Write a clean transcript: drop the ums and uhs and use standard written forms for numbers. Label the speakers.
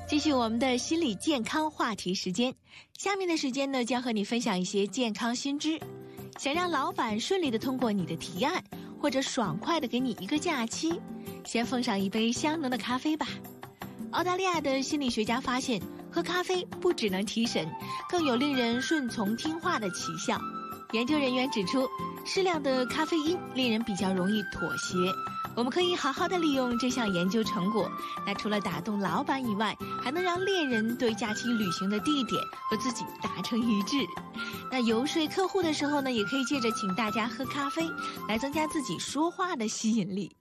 Speaker 1: 继续我们的心理健康话题时间，下面的时间呢，将和你分享一些健康新知。想让老板顺利的通过你的提案，或者爽快的给你一个假期，先奉上一杯香浓的咖啡吧。澳大利亚的心理学家发现，喝咖啡不只能提神，更有令人顺从听话的奇效。研究人员指出，适量的咖啡因令人比较容易妥协。我们可以好好的利用这项研究成果，那除了打动老板以外，还能让恋人对假期旅行的地点和自己达成一致。那游说客户的时候呢，也可以借着请大家喝咖啡来增加自己说话的吸引力。